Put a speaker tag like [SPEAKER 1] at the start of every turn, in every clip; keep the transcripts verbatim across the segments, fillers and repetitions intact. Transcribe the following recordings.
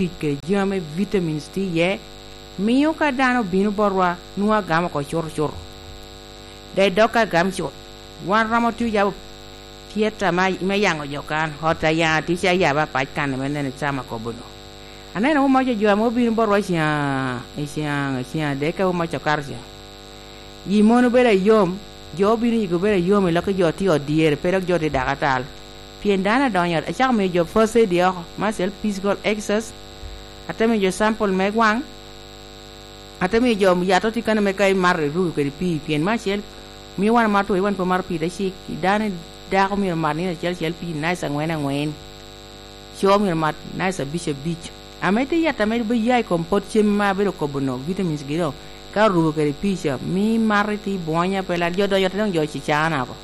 [SPEAKER 1] tike jame vitamins ti ye miyo ka dano binu borwa nuwa gama ko chur chur de doka gam chur wan ramo tu ya tieta ma me yango jokan hota ya ti cha ya ba pa kan me ne chama ko buno anai no mo jo mo binu borwa sia sia sia de ka mo chakar sia yi mono bere yom jo binu go bere yom la ko jo ti odiere pero jo de dagatal piendana donya achak me jo first dia masel physical access atame jo sample me gwang atame jo ya to ti kan me kai mar ru ke pi pien masel mi wan ma to wan po mar pi da shi dane da ko mi mar ni chel chel pi nice ngwen ngwen show mi mar nice beach beach amete ya tame be yai kompot chem ma be ko bono vitamins giro ka ru ke pi sha mi mar ti bonya pe la jo do yo tong jo chi chana ko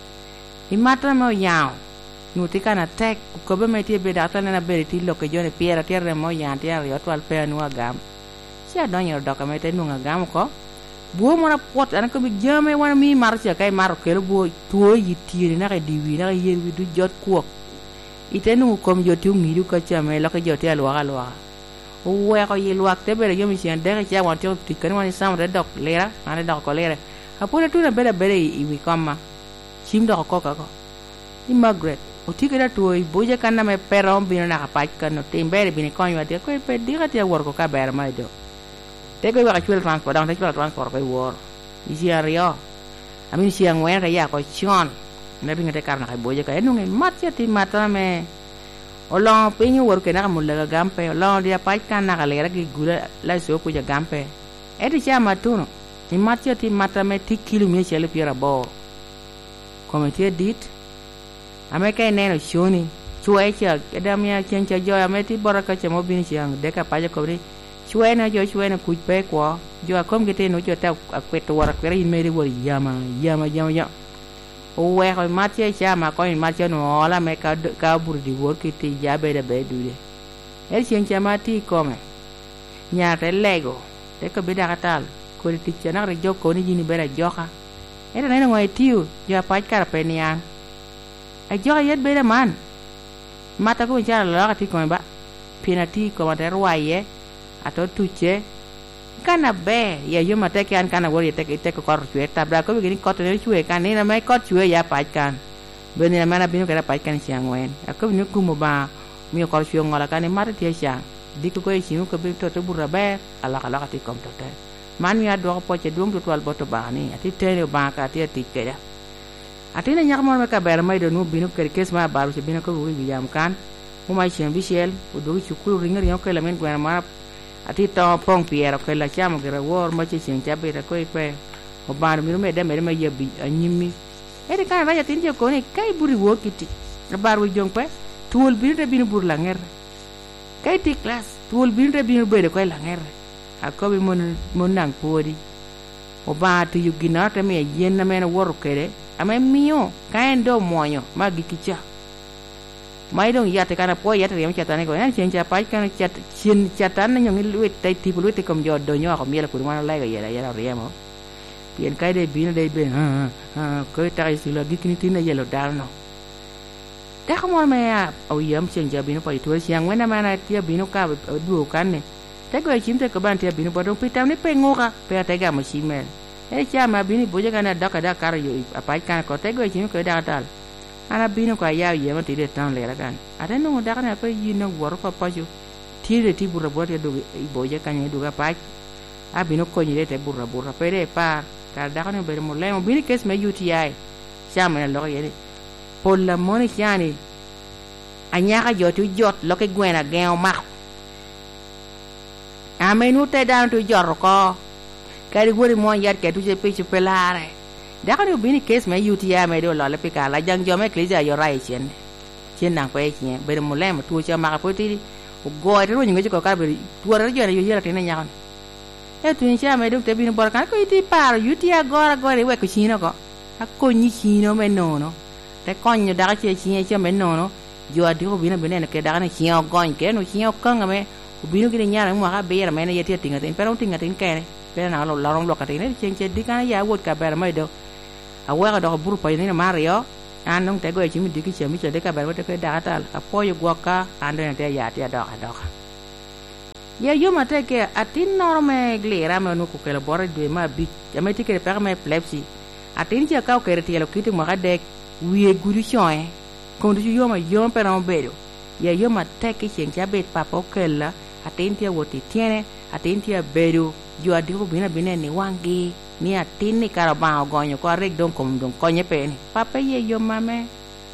[SPEAKER 1] imatra mo yao nuti kana tek ko be meti be data na be ti lo ke jone piera terre mo yanti ya yo twal pe nu agam sia donyo dokumete nu agam ko bo mo na pot an ko bi jame wana mi mar sia kai mar ke bo to yiti na ke diwi na yer wi du jot ko itenu kom joti ngi du ka chame lo ke joti alwa alwa o we ko yilwak te be yo mi sia de ke wan ti ti kan wan sam re dok lera ana dok ko lera apuna tu na be be i wi kama chim do ko ka ko immigrant otike da tuoi boje kana me perom bino na kapaj kano timbere bini konyo ati ko pe diga ti wor ko ka ber ma do te ko wa chwel transport dang te chwel transport ko wor isi ario amin si ang wen ya ko chon na binga te karna ka boje ka enu ngai mat ya ti mata me olong pinyu wor ke na ka mulla gampe olong dia paj kana ka lera ki gula la so ko ja gampe e ti chama tuno ti mat ya ti mata me ti kilo mi chele piera bo come ti dit ameka neno shoni chue cha edamia chencha jo ameti boraka cha mobini chiang deka paja kobri chue na jo chue na kuj pe kwa jo akom gete no jo ta akwet wara kwere in meri wori yama yama yama ya o we ko matya cha ma ko in matya no ala me ka ka burdi wor kiti jabe de be dude el chencha mati come nya te lego te ko bida katal ko ti chana re jo ko ni jini bera joka era neno ngoi tiu jo paj kar pe nian a jo yet be man mata ko jara la ti ko ba pinati ko ma der waye ato tuche kana be ya yo mate kan kana wori te te ko kor chue tabra ko bi ko te chue kan ni na mai ko chue ya pa kan be ni mana binu ka pa kan siang wen ko ni ku mo ba mi ko chue ngola kan mata ti siang dik ko yi ko bi to to burra be ala kala ti kom to te man ya do ko che dum to wal boto ba ni ati te ba ka ti ti ke ya atina nyak mo me ka ber mai do no binu ker kes ma baru se binu ko wi yam kan mo mai chen bishel o do chu ku ringar yo ko lamen gwen ma ati to pong piero ko la chamo gera wor ma che chen chabe ra ko pe o bar mi me de me me yebi anyimi e de kan ra ya tin je ko ni kai buri wo kiti bar wi jong pe tuol binu de binu bur la nger kai ti class tuol binu de binu be de ko la nger a ko bi mon mon nang podi o ba ti yu gina te me yen na me na wor kere ame mio kaen do moño magi kicha mai dong ya te kana po ya te yam chata ne ko yan chen cha pai kana chat chin chatan na nyong luet tai ti luet te kom jo do nyo ko miela ku ma la ga ya ya riemo pien kai de bin de be ha ha ko ta isi la gikini tin na yelo dal no ta ko mo me ya o yam chen ja bin po tu siang wen na mana ti bin ka du kan ne te ko chim te ko ban te bin po do pitam ni pe ngoka pe ta ga ma shi mel e chama bini boje kana daka daka yo apa kan ko te go chim ko da dal ana bini ko ya ye ma ti de tan le ra kan ate no da kana pe yino wor ko pa ju ti de ti burra bote do boje kan do ga pa a bini ko ni de burra burra pe de pa ka da kana be mo le mo bini kes me uti chama lo ye pol la moni chani anya ka jo tu jot lo ke gwena geo ma a menu te dan tu jor ko kari wori mo yar ke tuje pe chu pelare da ka bini kes me uti ya me do lo le pe ka la jang jo me klija yo rai chen chen nang pe chen be mo le mo tu cha ma ko ti o go ro ni ngi ko ka be tu ra jo yo yara te na nya e tu ni cha me do te bini bor kan ko ti par uti ya gora gore we ko chino ko a ko ni chino me no no te konyo da ka che chi che me no no jo adi ko bini bene ke da na chi o gon ke no chi o kan me o bini ki nya mo ka be ra me na ye ti tinga tin pero tinga tin ke pe na lo larong lo ka tin chen che di kana ya wot ka ber mai do a wa ka do buru pa ni mario an nong te go chi mi di ki che mi che de ka ber te ke da tal a po yo gwa ka an de te ya ti do ka do ya yo mate ke atin norme glera me no ko ke bore de ma bi ya me tike per me plepsi atin ti ka ko reti lo kiti mo ga de wie guru choe ko du yo ma yo per on bedo ya yo mate ke chen ja bet papa ke la atin ti woti tiene atin ti bedo yo adi ko bina bina ni wangi ni atin ni karaba gonyo ko rek don kom don konye pe ni papa ye yo mame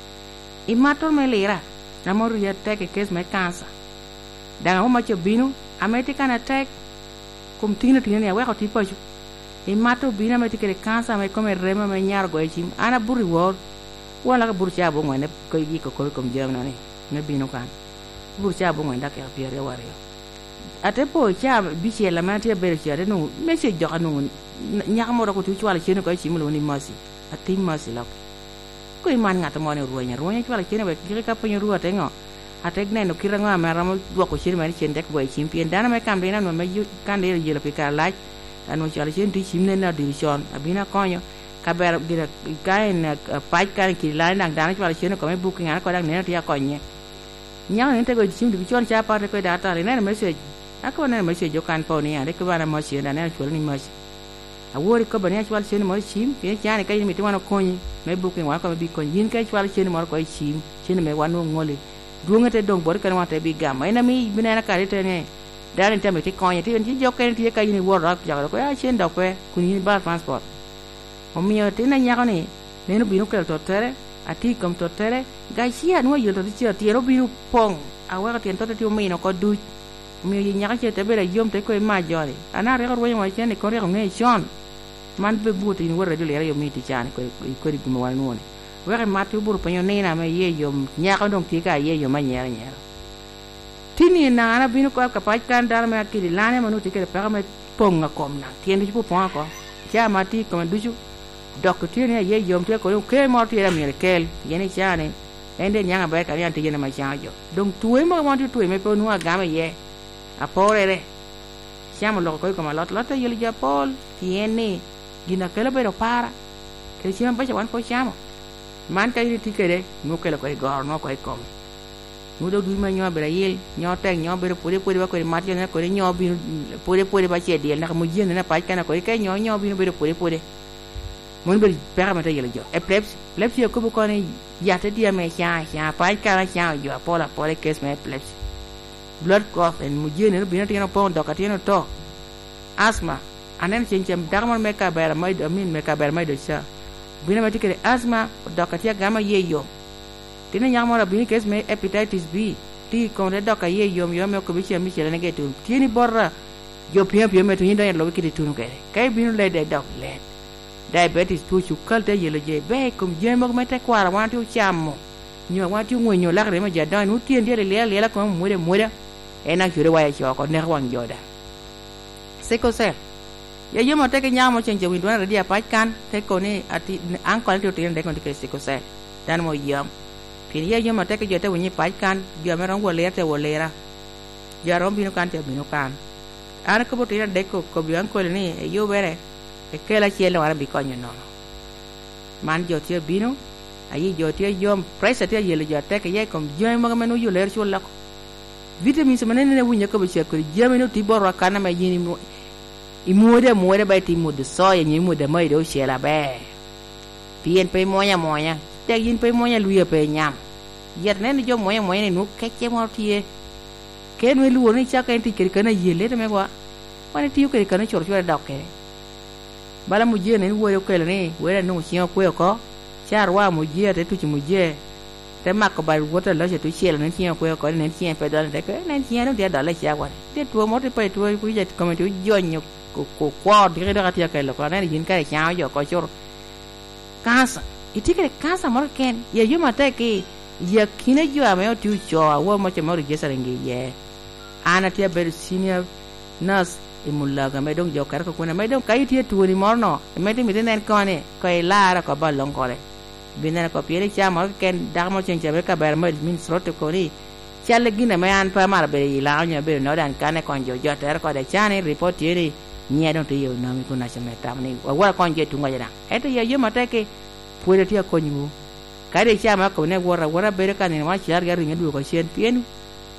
[SPEAKER 1] i mator me lera namoru ya teke kes me kansa danga mo cho binu ameti kana tek kum tina tina ya weko tipo ju i mato bina meti kere kansa me come rema me nyar go chim ana buri wor wala ka buri cha bo ngene ko yi ko ko kom jam na ni me binu kan buri cha bo ngene ka piere wari ate po cha bi che la mati be che de no me che jo anu nyaka mo ko tu chwala chene ko chim lo ni masi ati masi la ko iman ngata mo ne ruanya ruanya chwala chene be kire ka penyo ruwa tengo atek ne no kira nga mara mo dwoko chiri mari chen dek boy chimpien dana me kam dina no me kan de yelo pika laj anu chala chen tu chimne na division abina konyo ka ber dira kain paj kan ki lai nang dana chala chen ko me booking ana ko dang ne tia konye nyang ne te go chim division cha pa ko data ne ne message ako ne message jo kan po ni ade ko bana mo chen dana chwala ni mas awori ko bani chwala chen mo chim pe chane kai mi twana konyi me booking wa ko me bi konyi yin kai chwala chen mo ko chim chen me wanu ngoli duongate dong bor kan wate bi gam ina mi binana ka rete ne dare tame ti konye ti ti joken ti ka yini wor rak jago ko ya chen dokwe kuni ba transport o mi oti na nyago ni ne no binu kel to tere ati kom to tere ga sia no yo to ti ti ro binu pong awa ka ti to ti mi no ko du mi yi nyaga che te bere yom te ko ma jori ana re ro wa chen ko re ne chon man be buti ni wor re le yo mi ti chan ko ko ri mo wal no were matu buru penyo nena me ye yom nyaka dong tika ye yom anyera nyera tini na ana binu ko ka paj kan dar me akili lane manu tikere pa me ponga kom na tiendi pu pon ko ja mati ko duju dok tini ye yom te ko ke mo tira me kel yene chane ende nyanga ba ka yan tijena ma chajo dong tuwe mo mo tuwe me po nu agame ye apore re siamo lo ko ko ma lot lot yeli ja pol tiene gina kele pero para ke siamo pa wan po siamo man kay tikere no kala koy gor no koy kom mu do du ma ñoo bere yel ñoo tek ñoo bere pore pore ba koy mat yo na koy ñoo bi pore pore ba ci del nak mu jënd na paj kana koy kay ñoo ñoo bi no bere pore pore mon bere paramata yel jo e plebs plebs yo ko ko ne yata dia me cha cha paj kala cha jo pola pore kes me plebs blood clot en mu jënd bi na tino pon do ka tino to asma anen cincem darman me ka bere may do min me ka bere may do cha bina mati kere asma dokatia gama ye yom tina nyamo la bini kes me hepatitis B ti kon de doka ye yom yom ko bichi mi chele negetu tini borra yo pia pia me to hinda en lo kiti tunu kere kay binu le de dok le diabetes tu chu kalte yele je be kom je mo me te kwara wan tu chamo nyo wan tu ngo nyo la re ma jada nu tien de le le la ko mo de mo de e na jure wa ya ko ne wan joda se ko se ya yo mate ke nyamo chenje windwana radia pajkan te ko ni ati an ko to tin de ko ke siko se dan mo yam kin ya yo mate ke jote wini pajkan yo me ron wole te wolera ya ron bino kan te bino kan an ko bote de ko ko bian ko ni yo bere e ke la chielo ara bi ko nyo no man jo tie bino ayi jo tie yom pressure te yele jo te ke ye kom jo mo me no yo ler chul la vitamin se manene ne wunya ko be che ko jame no ti borwa kana me yini mo imude mude ba ti mude soya ni mude mai do shela be pien pe moya moya te yin pe moya luya pe nyam yer ne ni jo moya moya ni nu keche mo tie ken we lu ni cha kan ti ker kana yele te me kwa wani ti ker kana chor chor dokke bala mu je ne wo yo kel ni we no chi ko ko char wa mu je te tu chi mu je te mak ba wota la tu shela ne chi ko ko ne chi pe do de ko ne chi no de do la cha wa te tu mo te pe tu ku je ko me tu jonyo ko ko kwa dire da katia kai ko na yin kai chao yo ko chur casa itikere casa mor ken ye yo mate ke ye kine yo ame tu cho wo mo che mor je sarengi ye ana tia ber senior nurse imulaga me dong jo kar ko na me dong kai tie tu ni mor no me ti mi den ko ne ko la ra ko ba long ko le binana ko piere cha mor ken da mo chen che be ka ber mo min srote ko ni chale gina me an pa mar be la nya be no dan kane kon jo jo ter ko de chane report ye nye don te yo na mi ko na chame tam ni wa kon je tunga jana eto ye yo mate ke puede tia ko nyu ka de chama ko ne wora wora be ka ni ma char ga ringa du ko chen pienu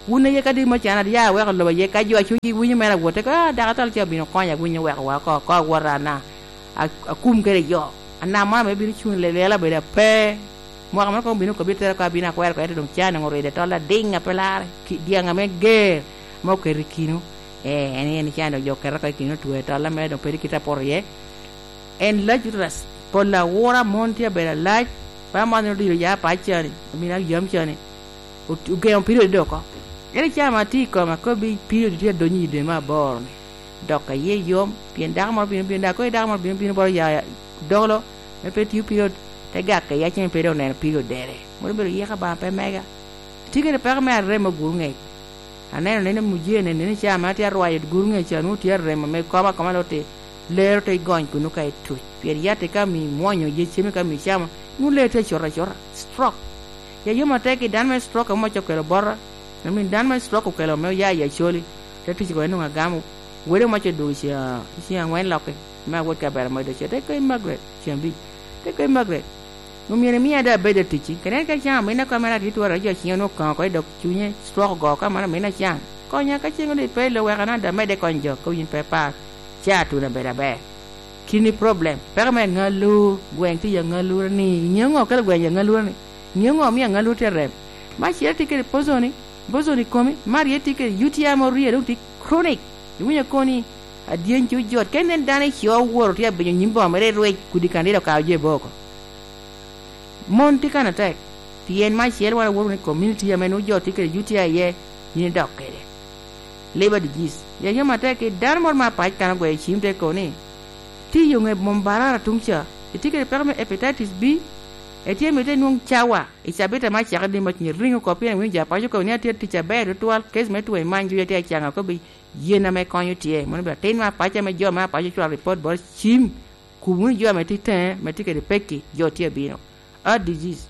[SPEAKER 1] wuna ye ka di ma chana ya we ko lo ye ka jo chu ji wu ni me la wo te ka da tal che bi no ko ya wu ni we ko ko ko wa ra na a kum ke yo ana ma me bi chu le le la be da pe mo ka ko bi no ko bi te ka bi na ko er ko e dum chana ngore de tola dinga pelare ki dia nga me ge mo ke rikino e ene ni chana jo ke ra ka kino tu e tola me do pe kita por ye en la juras por la hora montia be la pa ma no dio ya pa chani mi na yam chani o ge on piro do ko ene chama ti ko ma ko bi piro di do ni de ma bor do ka ye yom pien da mo pien pien da ko da mo pien pien bor ya dolo me pe ti piro te ga ka ya chen piro ne piro dere mo be ye ka ba pe mega ti ke pe me re mo gur ngai anen ne ne mu je ne ne chama ti arwa ye gur ngai chanu ti re mo me ko ba ko ma lo te le te gon ku no kai tu pien ya te ka mi monyo ye cheme ka mi chama nu le te chora chora stroke ya yo ma te ke dan me stroke mo cho ke lo bor na min dan me stroke ke lo me ya ya choli te ti ko no gamu wele mo che do sia sia ngwen lo ke ma wo ka ber mo de che te ko magret chambi te ko magret no mi ne mi ada be de ti kenen ka cha me na kamera ti to ra jo chi no ka ko do chu nye stroke go ka ma me na cha ko nya ka chi ngoni pe lo wa kana da me de ko njo ko yin pe pa cha tu na be da be kini problem per me ngalu gwen ti ya ngalu ni nyongo ka gwen ya ngalu ni nyongo mi ngalu te rep ma chi ti ke pozoni bozoni komi mari ti ke utia mo rie do ti chronic yunya koni adien ju jot kenen dane chio wor ti be nyimbo mere roi kudi kandida ka je boko monti kana tek tien ma chiel wala wor ni community ya menu jot ti ke utia ye ni dokere leba di gis ya yama tek dar mor ma pa kana go chimte koni ti yunge bombara tumcha ti ke perme hepatitis B etie mete nung chawa isabeta ma chaka de ma ni ringo ko pia winja pa ko ni atie ti chabe ritual kes metu e manju ye ti changa ko bi yena me konyo tie mon ba ten ma pa cha me jo ma pa jo report bor chim ku mun jo me ti ten me ti ke de peki jo tie bino a disease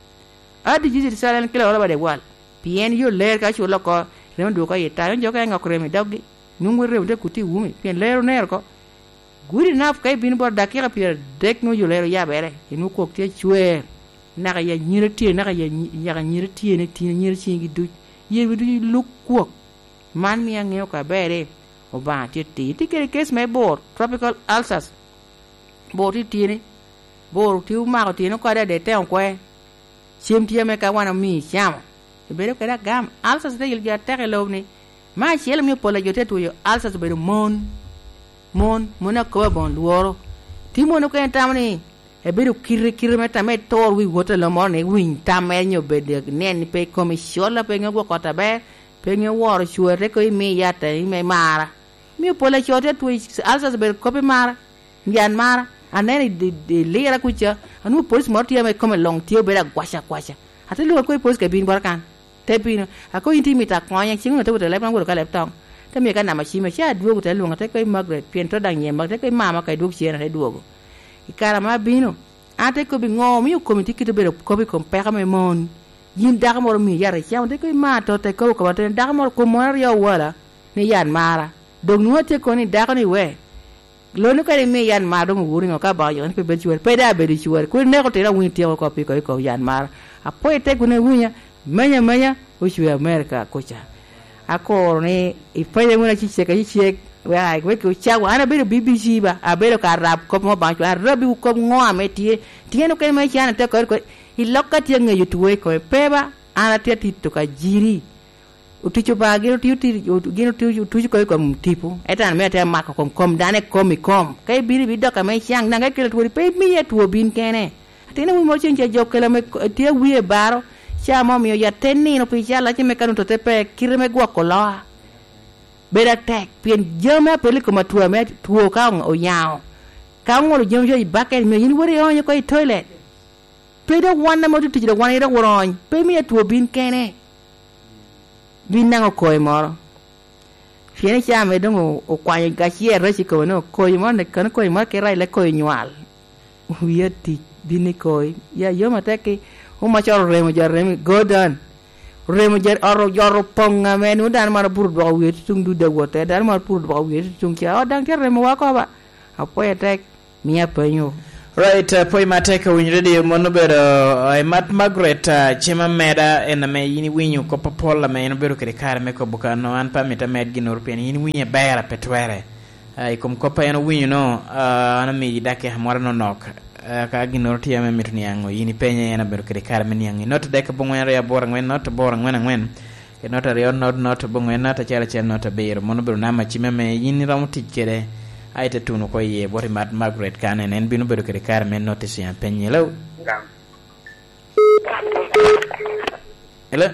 [SPEAKER 1] a disease salen kila wala ba de wal pien yo ler ka chulo ko re ndo ko yeta jo ka ngakre me doggi nungu re de kuti wumi pien lero ner ko good enough kay bin bor dakira pier dek no yo lero ya bere inu ko tie chwe na ya nyira tie na ya ya nyira tie ne tie nyira chingi du ye du lu ko man mi ngeo ka bere o ba tie ti ti ke kes me bor tropical ulcers bor ti tie ne bor ti ma ko tie no ko da de te on kwe sim tie me ka wana mi chama e bere ka da gam ulcers de ya tere lo ni ma chiel mi pola jote tu yo ulcers bere mon mon mona ko bon luoro ti mono ko entamni e bedo kirre kirre meta me tor wi wota lo mo ne win tamer nyo bede nen pe commission la pe ngo ko tabe pe ngo wor chuere ko mi yata me mara mi pola chote tu alsa be ko pe mara ngan mara anene de de lera kucha anu polis morti me come long tio beda gwasha gwasha ate lu ko polis ke bin barkan te bin ako intimita ko nya chingo te wota le pan ko ka le tong te mi ka na ma chi ma cha duogo te lu ngate ko magret pien to dang nyem te ko mama ka duogo chi na te duogo ikara ma bino ate ko bi ngom yu komiti kito be ko bi compare me mon yin dar mor mi yare cha te ko ma to te ko ko te dar mor ko mor yo wala ni yan mara dog no te ko ni dar ni we lo no ka mi yan ma do nguri ka ba yo ni pe be chuer pe da be di chuer ko ne ko te ra win te ko pi ko ko yan mara apo te ko ne wunya menya menya o chu America ko cha ako ne ifaye ngona chi cheka chi chek we ai we ko cha wa na be B B C ba a be ka rap ko mo ba cha rabi ko ngo ame tie tie no ke me cha na te ko ko i lokka tie nge yutuwe ko pe ba ana te ti to ka jiri uticho ba gino ti ti gino ti tu ko ko tipu etan me te ma ko kom dane komi kom kai biri bi doka me chang na ga ke to pe mi ye to bin kene atene mo chen che jokela me tie wi e baro cha mo mi ya tenni no pi cha la che me kanu to te pe kire me gwa ko la beda tek pien jama pele ko matua me tuo ka o nyao ka ngolo jom jo bakel me yin wori on ko toilet pe da wana mo tu da wana da woron pe mi tuo bin kene bin na ko e moro fiene cha me dongo o kwa ga chier re ci ko no ko mo ne kan ko mo ke rai le ko nyal wi ti bin ko ya yo ma tek o ma choro remo jarremi godan remo jar oro joro ponga menu dan mar pur do weti tung du de wote dan mar pur do weti tung cha o dan remo wa ko ba apo etek mia penyo
[SPEAKER 2] Right, uh, poi mateka winjredi mono bedo uh, Matt Margaret uh, chema meda en me yini winyu ko popola me no bedo kare kare me ko bukano an pa meta med gin european yini winya bera petwere ai uh, kom ko pa en winyu no uh, na mi dake hamora no nok uh, ka gin ortia me mitni ango yini penye en bedo kare kare me niangi not deke bongwen ya bora ngwen not bora ngwen ngwen ke not re not not bongwen not chala chala not beiro mono bedo na ma chime me yini ramu tikere aite tunu ko ye bori Matt Margaret kanen en binu bedo kare kare men notice ya penye lo hello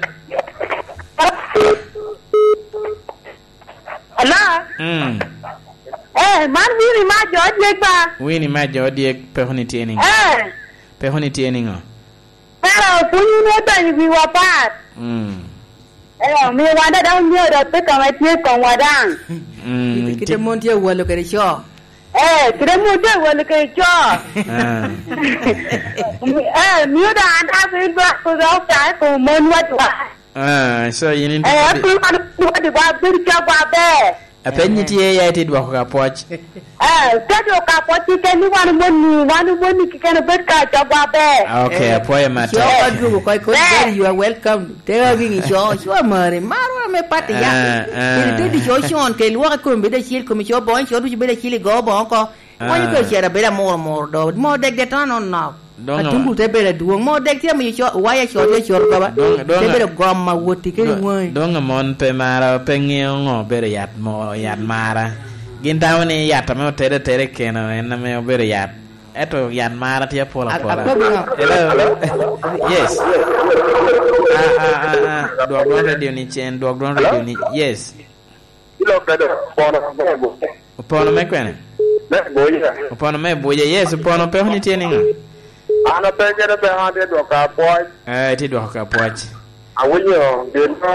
[SPEAKER 3] hello
[SPEAKER 2] mm
[SPEAKER 3] eh man wini ma jodi ba
[SPEAKER 2] wini ma jodi pe honi tieni
[SPEAKER 3] eh
[SPEAKER 2] pe honi tieni ngo
[SPEAKER 3] pero punyu no tan bi wa pat
[SPEAKER 2] mm
[SPEAKER 3] eh mi wanda da nyo da pe ka ma tie ko wadang
[SPEAKER 2] mm
[SPEAKER 1] kita montia walo kare cho
[SPEAKER 3] eh kita montia walo kare cho
[SPEAKER 2] ah
[SPEAKER 3] eh mi da anda bi ba ko da ta ko mon wa
[SPEAKER 2] ah so yini
[SPEAKER 3] eh ku ma do ba bir cha ba be
[SPEAKER 2] apenyi tie ya ite dwa ko ka poch
[SPEAKER 3] eh tedo ka pochi ke ni wan mon ni wan mon ni ke na bet ka cha ba be
[SPEAKER 2] okay apoya mata
[SPEAKER 1] yo adru ko ko you are welcome te wingi cho cho mare maro me pati ya te di cho shon ke luwa ko be de chil ko mi cho bon cho du be de chil go bon ko wani ko chera be la mor mor do mo de de tan on na atungu te be la duong mo de te mi cho waya cho de cho ka ba te be gom ma woti ke ngoi
[SPEAKER 2] don mon pe mara pe ngio ngo be yat mo yat mara ginta woni yat me tere tere keno en me be yat eto yat mara tie pola pola hello yes ah ah ah do gron radio ni chen do gron radio ni yes
[SPEAKER 4] Kilo pedo pono me bo.
[SPEAKER 2] Pono me kwene
[SPEAKER 4] Me boya.
[SPEAKER 2] Pono me boya yes pono pe honi tieni ngo
[SPEAKER 4] Ana pe jere be ha de do ka poch.
[SPEAKER 2] eh ti do ka poch
[SPEAKER 4] Awunyo de no.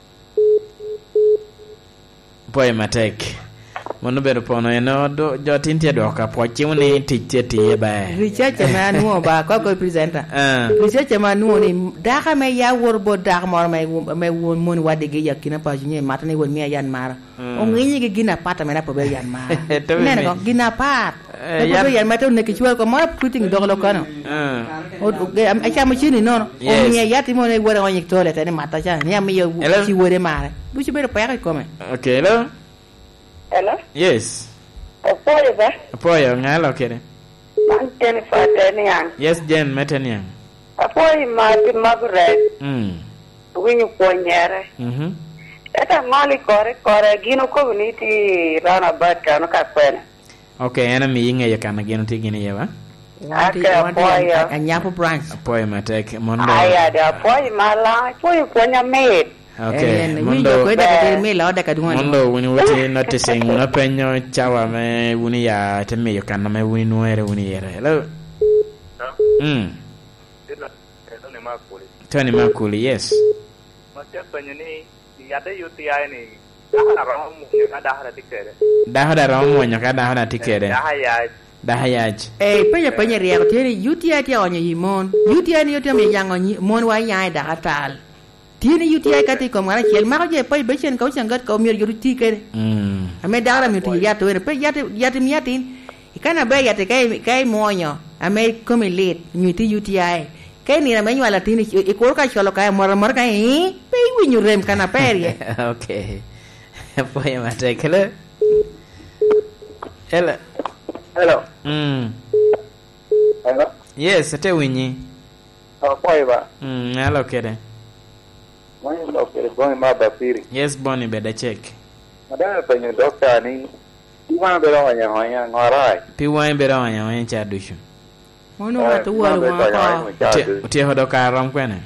[SPEAKER 2] Poy matek mono bedo pono eno do jotin ti do ka poch ni tikte ti ba
[SPEAKER 1] research ma nuo ba ko ko presenter
[SPEAKER 2] ah
[SPEAKER 1] research ma nuo ni da ka me ya wor bo da mor me me won mon wade ge yakina pa junye mata ne won mi yan mara o ngi ge gina pata me na po be yan mara ne ko gina pat e ko be yan mata ne ke chwa ko mo puting do lo kano ah o ge am acha ma chini no o mi ya ti mo ne wora on yik tole tane mata cha ne am yo chi wore mara bu ci be pa ko me
[SPEAKER 2] okay hello
[SPEAKER 3] hello
[SPEAKER 2] yes
[SPEAKER 3] apoya ba
[SPEAKER 2] apoya ngalo kede
[SPEAKER 3] man ten fa ten yang
[SPEAKER 2] yes jen meten yang
[SPEAKER 3] apoya ma ti Margaret
[SPEAKER 2] mm
[SPEAKER 3] winyu ponyere
[SPEAKER 2] mhm
[SPEAKER 3] eta mali kore kore gino ko ni ti rana bat kan ka kwena
[SPEAKER 2] okay ana mi yinga ya kana gino ti gini yawa
[SPEAKER 3] aka apoya
[SPEAKER 1] anyapo branch
[SPEAKER 2] apoya matek mondo
[SPEAKER 3] aya da apoya mala apoya ponya med
[SPEAKER 2] okay
[SPEAKER 1] mondo ko da ka me la da ka duwan
[SPEAKER 2] mondo woni wote noticing na penyo chawa me woni ya te me kana me woni noere woni yere hello mm
[SPEAKER 4] Tony Makuli.
[SPEAKER 2] Tony Makuli yes
[SPEAKER 4] Macam penyo ni yada U T I ni. Dah ram mu ka dah ada tikere.
[SPEAKER 2] da hada ram wonyo ka da hada tikere
[SPEAKER 4] Dah ya.
[SPEAKER 2] da hayaj
[SPEAKER 1] eh penya penya ria ko tiri U T I ti onye yimon U T I ni yote me yango ni mon wa yaai da atal tiene U T I ka ti ko mara chel ma ko je pe be chen ko changat ko mir yuru ti kere
[SPEAKER 2] mm
[SPEAKER 1] ame dara mi ti ya to pe ya ti ya ti mi yatin ikana be ya te kai kai monyo ame ko me lit mi ti U T I kai ni na me nyala tini e ko ka cholo kai mor mor kai pe wi nyu rem kana perie
[SPEAKER 2] okay poya matek hello hello
[SPEAKER 4] Hello.
[SPEAKER 2] mm
[SPEAKER 4] Hello.
[SPEAKER 2] yes ate winyi
[SPEAKER 4] Apoya ba.
[SPEAKER 2] mm hello kede
[SPEAKER 4] Mwenye ndo kere bongi ma bapiri.
[SPEAKER 2] yes boni beda check
[SPEAKER 4] Madame penyo dokta ni. Iwan bero wanya wanya ngorai.
[SPEAKER 2] pi wan beda wanya wan cha dushu
[SPEAKER 1] mono wa to wa wa ko
[SPEAKER 2] utie hodo ka ram kwene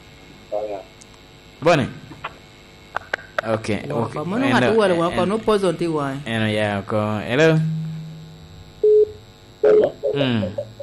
[SPEAKER 2] boni okay okay
[SPEAKER 1] mono wa to wa wa ko no poison ti wa
[SPEAKER 2] eno ya ko hello mm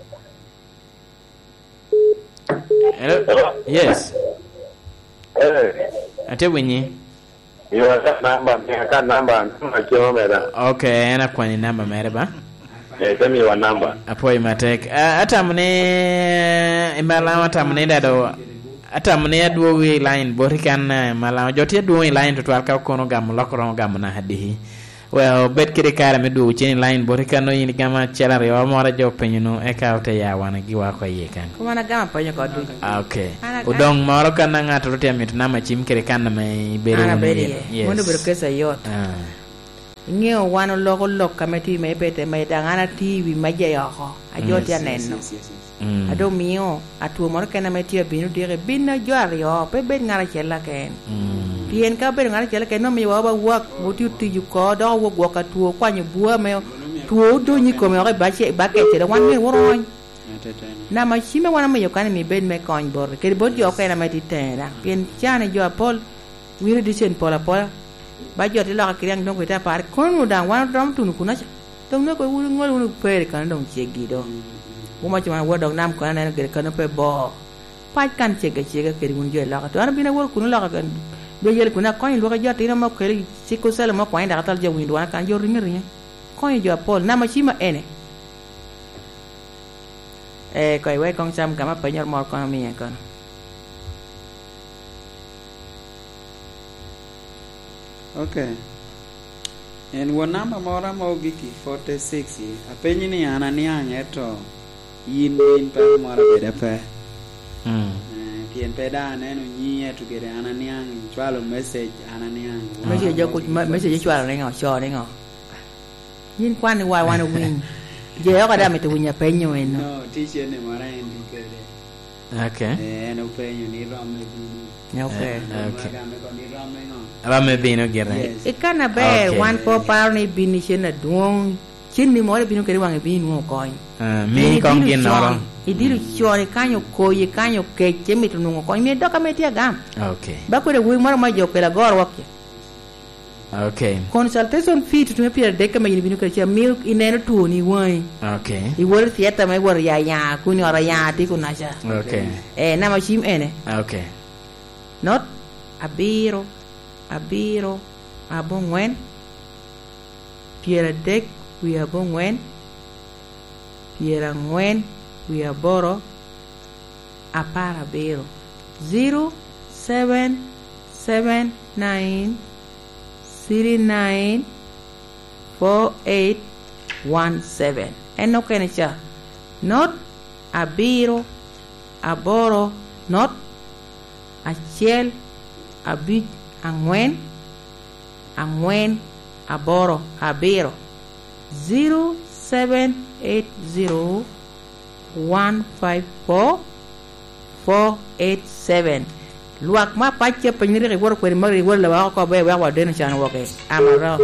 [SPEAKER 2] hello yes
[SPEAKER 4] Eh.
[SPEAKER 2] ate winyi
[SPEAKER 4] Yo ka namba, ni ka namba, ma kyo mera.
[SPEAKER 2] okay ena kwani namba mere ba
[SPEAKER 4] Eh, temi wa namba.
[SPEAKER 2] apoy matek uh, atamne imala atamne dado atamne adwo wi line borikan mala joti adwo wi line to twal ka kono gam lokro gam na hadihi well bet kire kare me du chini line bore kano yin gama chela re wa mora jo penyo no e ka ote ya wana gi wa ko ye kan
[SPEAKER 1] kuma na gama penyo ko du
[SPEAKER 2] okay udong moro kana ngato rote amit na ma chim kire kan me bere
[SPEAKER 1] ana bere mondo bere kesa yot
[SPEAKER 2] ah
[SPEAKER 1] ngeo wano logo lok kameti me pete me dangana tv maje yoko ajot ya neno ado mio atu moro kana meti binu dire binna jwar yo pe ben ngara chela ken tien ka ben ngara chela ken no mi wa ba wak mutu tiju ko do wo go ka tu kwa nyu bua me tu do ni ko me ba che ba ke te wan me woro na ma chime wana me yo kana mi ben me kon bor ke bo jo kana meti tena pien chana jo pol wiru disen pola pola ba jo ti lo ka kriang dong ko ta par kon udang wan dom tu ku na dong no ko wuru ngol wuru pe kan dong che gi do uma cuma wa dong nam ko na ke kan pe bo pa kan che ke che ke ri un jo la ka to ana bina wor ku no la ka kan do yel ku na ko ni lo ka jo ti na ma ko ri si ko sala ma ko nda ka tal jo wi do ana kan jo ri mi ko ni jo pol na ma chi ma ene eh ko we kong sam ka ma pe nyor mor ko mi kon
[SPEAKER 5] okay en wonamba mora mo giki forty-six apenyi ni ana ni angeto yin bin pa mora bede pe
[SPEAKER 2] mm
[SPEAKER 5] pien peda neno nyie tugere ana ni ang chwalo message ana ni ang
[SPEAKER 1] message jo ku message chwalo ne ngo cho ne ngo yin kwan ni wa wan win je yo ka da me tu nya penyo en
[SPEAKER 5] no teacher ne mora en kede
[SPEAKER 2] okay
[SPEAKER 5] eh no penyo ni rom me
[SPEAKER 1] ni okay
[SPEAKER 2] okay
[SPEAKER 5] me ko ni rom me ngo
[SPEAKER 2] rame bino gere
[SPEAKER 1] e kana be wan po par ni bini chena duong chin ni mo le bino kere wang bini ngo koy
[SPEAKER 2] mi kong gin noro
[SPEAKER 1] idiru chore kanyo koye kanyo ke chemi tu ngo koy mi do ka metia gam
[SPEAKER 2] okay
[SPEAKER 1] ba ko de wi moro ma jo pela gor wak
[SPEAKER 2] okay
[SPEAKER 1] consultation fee tu me pia de ka me bino kere cha milk ineno tu ni wai
[SPEAKER 2] okay
[SPEAKER 1] i wor fieta me wor ya ya ku ni ora ya ti ku na cha
[SPEAKER 2] okay
[SPEAKER 1] eh na ma chim ene
[SPEAKER 2] okay
[SPEAKER 1] not abiro abiro abongwen piera dek wi abongwen piera ngwen wi aboro apar abiro zero seven seven nine three nine four eight one seven eno kenecha not abiro aboro not achiel abich angwen angwen aboro abiro zero seven eight zero one five four four eight seven luak ma pache peniri ke wor ko mari wor la ko be wa den chan wo ke amaro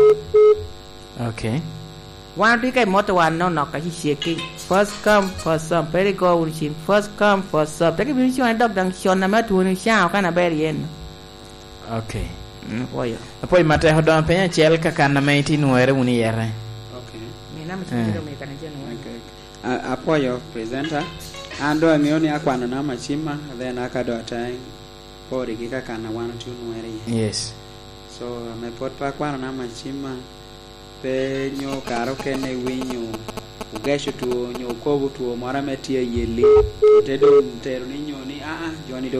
[SPEAKER 2] okay
[SPEAKER 1] wan ti kai moto wan no no ka chi ki first come first serve very go urchin first come first serve take bi chi wan dog dang shon na ma tu ni sha kana ber yen
[SPEAKER 2] okay
[SPEAKER 1] oyo
[SPEAKER 2] poi mate hodon penya chel ka kana maiti nuere uni yere
[SPEAKER 5] okay
[SPEAKER 1] mi na mchiro me kana jeno
[SPEAKER 5] okay apoyo presenter ando angioni akwano na machima then akado tai pori kika kana one two nuere
[SPEAKER 2] yes
[SPEAKER 5] so me pot pa kwano na machima pe nyo karo kene winyo ugesho tu nyo kobu tu mara metia yeli tedo tero ni nyoni ah ah joni do